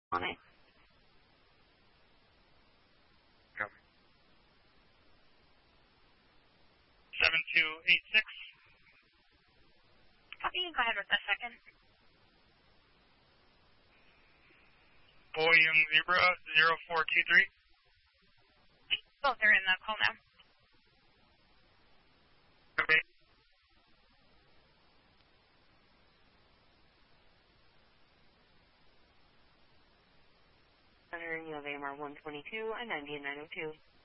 on it. Copy. 7286. Copy, go ahead with the second. Boeing Zebra 0423. Both are in the call now. Okay. Center, you have AMR 122 and 90902.